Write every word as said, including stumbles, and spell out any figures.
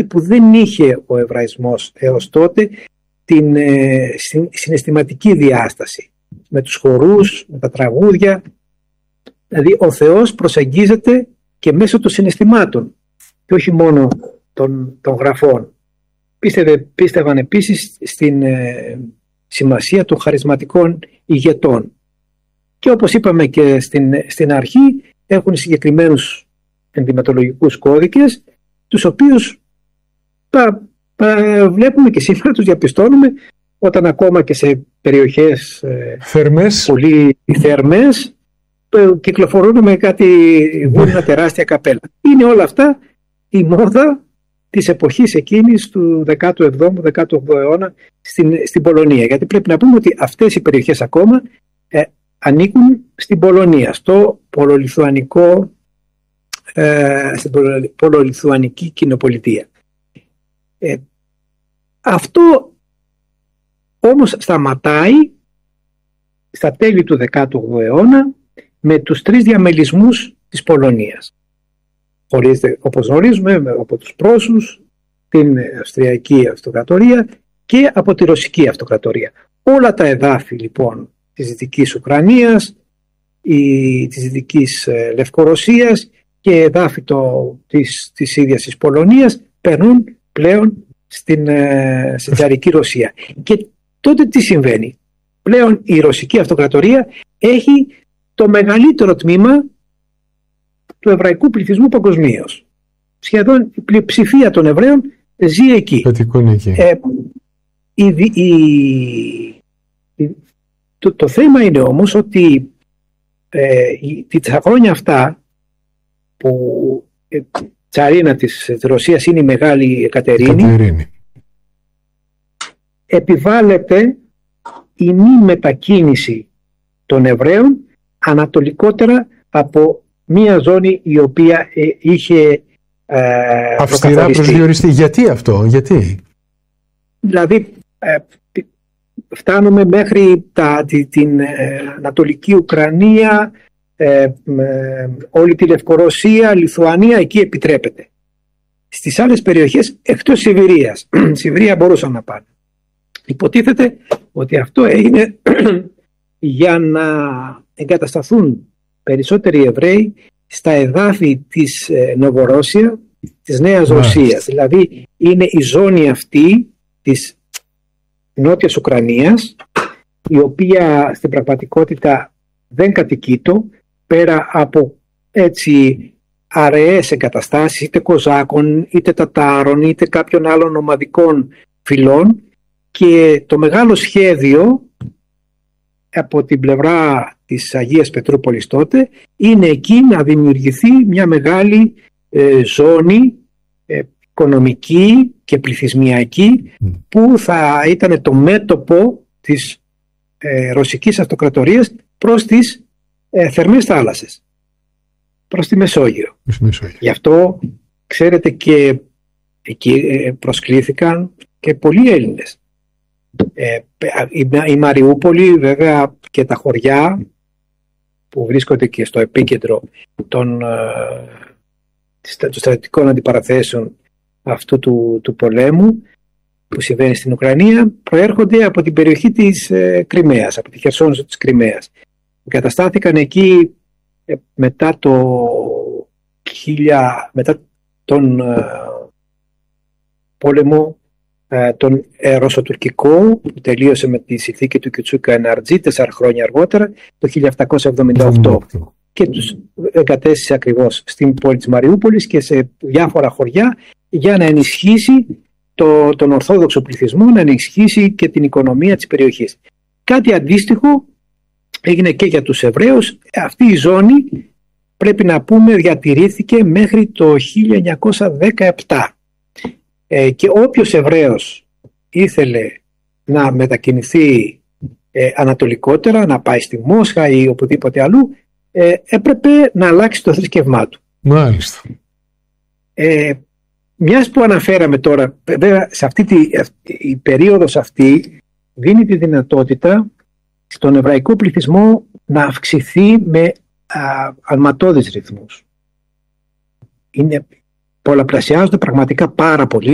που δεν είχε ο Εβραϊσμός έως τότε την ε, συναισθηματική διάσταση με τους χορούς, με τα τραγούδια. Δηλαδή ο Θεός προσεγγίζεται και μέσω των συναισθημάτων και όχι μόνο των, των γραφών. Πίστευε, πίστευαν επίσης στην ε, σημασία των χαρισματικών ηγετών. Και όπως είπαμε και στην, στην αρχή, έχουν συγκεκριμένους ενδυματολογικούς κώδικες, τους οποίους πα, πα, βλέπουμε και σήμερα, τους διαπιστώνουμε όταν ακόμα και σε περιοχές θερμές. πολύ θερμές κυκλοφορούν με κάτι γούρνα τεράστια καπέλα. Είναι όλα αυτά η μόδα της εποχής εκείνης του δέκατου εβδόμου δέκατου όγδοου αιώνα στην, στην Πολωνία. Γιατί πρέπει να πούμε ότι αυτές οι περιοχές ακόμα ε, ανήκουν στην Πολωνία, στο πολολιθουανικό, ε, στην πολολιθουανική κοινοπολιτεία. Ε, αυτό όμως σταματάει στα τέλη του δέκατου όγδοου αιώνα με τους τρεις διαμελισμούς της Πολωνίας. Χωρίζεται, όπως γνωρίζουμε, από τους Πρώσους, την Αυστριακή Αυτοκρατορία και από τη Ρωσική Αυτοκρατορία. Όλα τα εδάφη λοιπόν της Δυτικής Ουκρανίας, η, της Δυτικής Λευκορωσίας και εδάφη το, της, της ίδιας της Πολωνίας περνούν πλέον στην, στην Τσαρική Ρωσία. Και τότε τι συμβαίνει? Πλέον η Ρωσική Αυτοκρατορία έχει το μεγαλύτερο τμήμα του εβραϊκού πληθυσμού παγκοσμίως. Σχεδόν η πλειοψηφία των Εβραίων ζει εκεί. εκεί. Ε, η, η, η, το, το θέμα είναι όμως ότι ε, η, τα χρόνια αυτά που η τσαρίνα της Ρωσίας είναι η Μεγάλη Εκατερίνη, Εκατερίνη. επιβάλλεται η μη μετακίνηση των Εβραίων ανατολικότερα από μία ζώνη η οποία ε, είχε ε, αυστηρά προσδιοριστεί. Γιατί αυτό, γιατί? Δηλαδή ε, φτάνουμε μέχρι τα, την, την ε, Ανατολική Ουκρανία, ε, ε, όλη τη Λευκορωσία, Λιθουανία, εκεί επιτρέπεται. Στις άλλες περιοχές εκτός Σιβηρίας, Σιβηρία μπορούσαν να πάνε. Υποτίθεται ότι αυτό έγινε για να εγκατασταθούν περισσότεροι Εβραίοι στα εδάφη της ε, Νοβορώσια, της Νέας Ρωσίας. Δηλαδή είναι η ζώνη αυτή της Νότιας Ουκρανίας, η οποία στην πραγματικότητα δεν κατοικείτο, πέρα από έτσι αραιές εγκαταστάσεις είτε Κοζάκων, είτε Τατάρων, είτε κάποιων άλλων ομαδικών φυλών, και το μεγάλο σχέδιο από την πλευρά της Αγίας Πετρούπολης τότε είναι εκεί να δημιουργηθεί μια μεγάλη ε, ζώνη ε, οικονομική και πληθυσμιακή που θα ήταν το μέτωπο της ε, Ρωσικής Αυτοκρατορίας προς τις ε, θερμές θάλασσες, προς τη Μεσόγειο. Μεσόγειο. Γι' αυτό ξέρετε και εκεί ε, προσκλήθηκαν και πολλοί Έλληνες. Ε, η, η Μαριούπολη βέβαια και τα χωριά που βρίσκονται και στο επίκεντρο των, ε, των στρατιωτικών αντιπαραθέσεων αυτού του, του πολέμου που συμβαίνει στην Ουκρανία προέρχονται από την περιοχή της ε, Κριμαίας, από τη Χερσόνησο της Κριμαίας. Εγκαταστάθηκαν εκεί ε, μετά, το, χίλια, μετά τον ε, πόλεμο τον Ρωσοτουρκικό που τελείωσε με τη συνθήκη του Κιουτσούκα Εναρτζή τέσσερα χρόνια αργότερα, το χίλια επτακόσια εβδομήντα οκτώ, και τους εγκατέστησε ακριβώς στην πόλη της Μαριούπολης και σε διάφορα χωριά για να ενισχύσει το, τον ορθόδοξο πληθυσμό, να ενισχύσει και την οικονομία της περιοχής. Κάτι αντίστοιχο έγινε και για τους Εβραίους. Αυτή η ζώνη, πρέπει να πούμε, διατηρήθηκε μέχρι το χίλια εννιακόσια δεκαεπτά. Ε, και όποιος Εβραίος ήθελε να μετακινηθεί ε, ανατολικότερα, να πάει στη Μόσχα ή οπουδήποτε αλλού, ε, έπρεπε να αλλάξει το θρησκευμά του. Μάλιστα. Ε, μιας που αναφέραμε τώρα, βέβαια σε αυτή τη, αυτή, η περίοδος αυτή δίνει τη δυνατότητα στον εβραϊκό πληθυσμό να αυξηθεί με α, αλματώδεις ρυθμούς. Είναι, πολλαπλασιάζονται πραγματικά πάρα πολύ